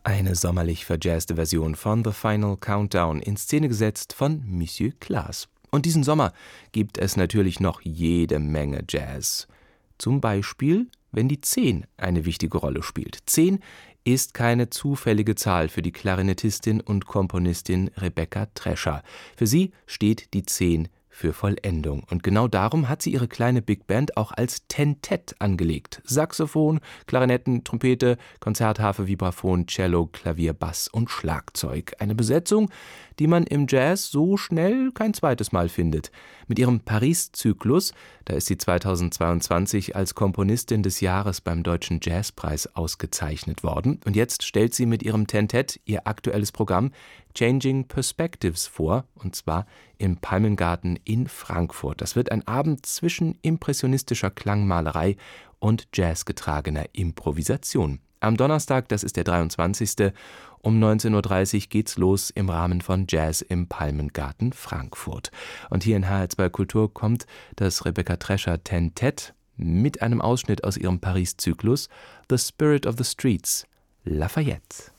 Eine sommerlich verjazzte Version von The Final Countdown, in Szene gesetzt von Monsieur Claes. Und diesen Sommer gibt es natürlich noch jede Menge Jazz. Zum Beispiel, wenn die 10 eine wichtige Rolle spielt. 10 ist keine zufällige Zahl für die Klarinettistin und Komponistin Rebecca Trescher. Für sie steht die 10 für Vollendung. Und genau darum hat sie ihre kleine Big Band auch als Tentett angelegt. Saxophon, Klarinetten, Trompete, Konzertharfe, Vibraphon, Cello, Klavier, Bass und Schlagzeug. Eine Besetzung, die man im Jazz so schnell kein zweites Mal findet. Mit ihrem Paris-Zyklus, da ist sie 2022 als Komponistin des Jahres beim Deutschen Jazzpreis ausgezeichnet worden. Und jetzt stellt sie mit ihrem Tentett ihr aktuelles Programm Changing Perspectives vor, und zwar im Palmengarten in Frankfurt. Das wird ein Abend zwischen impressionistischer Klangmalerei und jazzgetragener Improvisation. Am Donnerstag, das ist der 23. um 19.30 Uhr geht's los im Rahmen von Jazz im Palmengarten Frankfurt. Und hier in HR2 Kultur kommt das Rebecca Trescher Tentett mit einem Ausschnitt aus ihrem Paris-Zyklus The Spirit of the Streets, Lafayette.